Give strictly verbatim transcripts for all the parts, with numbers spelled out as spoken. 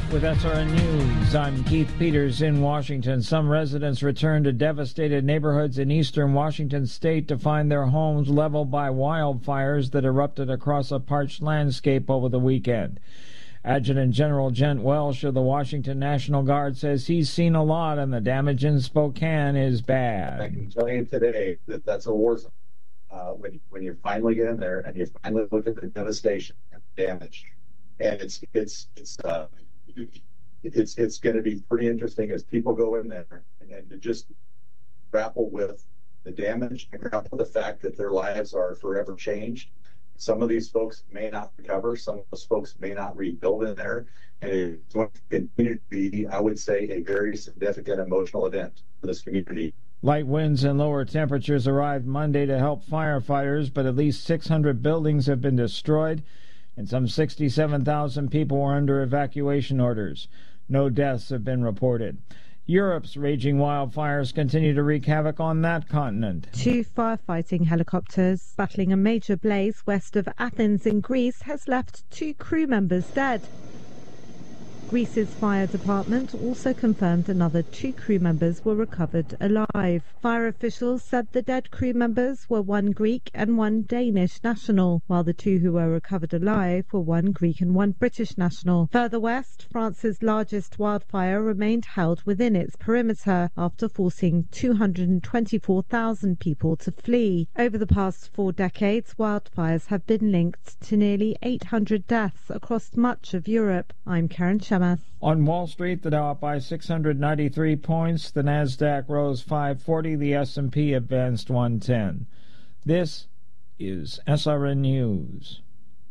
With S R N News, I'm Keith Peters in Washington. Some residents returned to devastated neighborhoods in eastern Washington state to find their homes leveled by wildfires that erupted across a parched landscape over the weekend. Adjutant General Gent Welsh of the Washington National Guard says he's seen a lot and the damage in Spokane is bad. I can tell you today that that's a war zone. Uh, when, when you finally get in there and you finally look at the devastation and the damage. And it's, it's, it's, uh, it's it's going to be pretty interesting as people go in there and, and to just grapple with the damage and grapple with the fact that their lives are forever changed. Some of these folks may not recover. Some of those folks may not rebuild in there. And it's going to continue to be, I would say, a very significant emotional event for this community. Light winds and lower temperatures arrived Monday to help firefighters, but at least six hundred buildings have been destroyed and some sixty-seven thousand people were under evacuation orders. No deaths have been reported. Europe's raging wildfires continue to wreak havoc on that continent. Two firefighting helicopters battling a major blaze west of Athens in Greece has left two crew members dead. Greece's fire department also confirmed another two crew members were recovered alive. Fire officials said the dead crew members were one Greek and one Danish national, while the two who were recovered alive were one Greek and one British national. Further west, France's largest wildfire remained held within its perimeter after forcing two hundred twenty-four thousand people to flee. Over the past four decades, wildfires have been linked to nearly eight hundred deaths across much of Europe. I'm Karen Shemath. On Wall Street, the Dow up by six hundred ninety-three points, the Nasdaq rose five forty, the S and P advanced one ten. This is S R N News.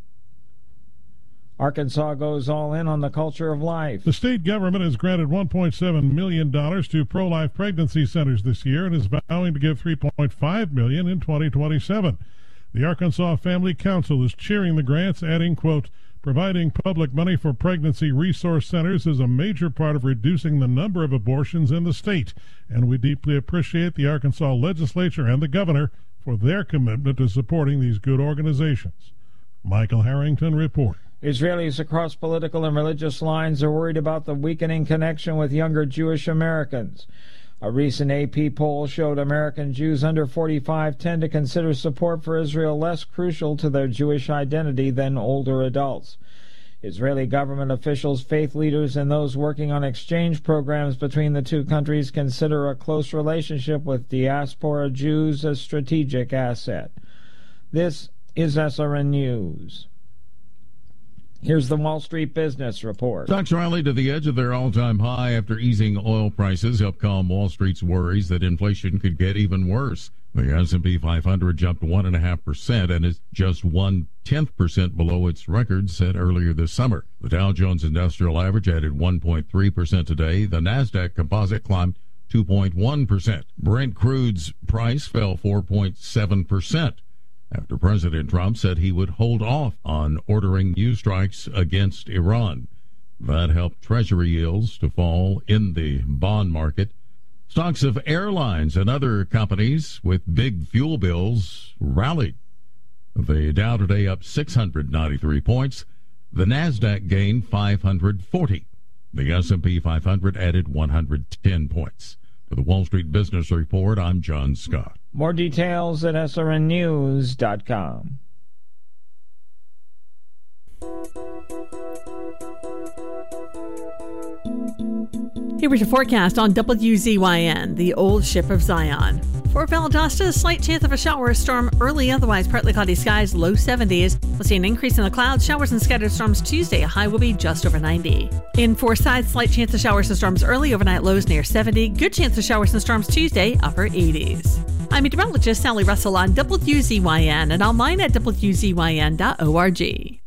Arkansas goes all in on the culture of life. The state government has granted one point seven million dollars to pro-life pregnancy centers this year and is vowing to give three point five million dollars in twenty twenty-seven. The Arkansas Family Council is cheering the grants, adding, quote, providing public money for pregnancy resource centers is a major part of reducing the number of abortions in the state, and we deeply appreciate the Arkansas legislature and the governor for their commitment to supporting these good organizations. Michael Harrington reporting. Israelis across political and religious lines are worried about the weakening connection with younger Jewish Americans. A recent A P poll showed American Jews under forty-five tend to consider support for Israel less crucial to their Jewish identity than older adults. Israeli government officials, faith leaders, and those working on exchange programs between the two countries consider a close relationship with diaspora Jews a strategic asset. This is S R N News. Here's the Wall Street Business Report. Stocks rallied to the edge of their all-time high after easing oil prices helped calm Wall Street's worries that inflation could get even worse. The S and P five hundred jumped one point five percent and is just one-tenth percent below its record set earlier this summer. The Dow Jones Industrial Average added one point three percent today. The Nasdaq Composite climbed two point one percent. Brent crude's price fell four point seven percent. After President Trump said he would hold off on ordering new strikes against Iran. That helped Treasury yields to fall in the bond market. Stocks of airlines and other companies with big fuel bills rallied. The Dow today up six hundred ninety-three points. The Nasdaq gained five hundred forty. The S and P five hundred added one hundred ten points. For the Wall Street Business Report, I'm John Scott. More details at S R N news dot com. Here was your forecast on W Z Y N, the old ship of Zion. For Valdosta, slight chance of a shower or storm early, otherwise partly cloudy skies, low seventies. We'll see an increase in the clouds, showers and scattered storms Tuesday. A high will be just over ninety. In Forsyth, slight chance of showers and storms early, overnight lows near seventy. Good chance of showers and storms Tuesday, upper eighties. I'm meteorologist Sally Russell on W Z Y N and online at W Z Y N dot org.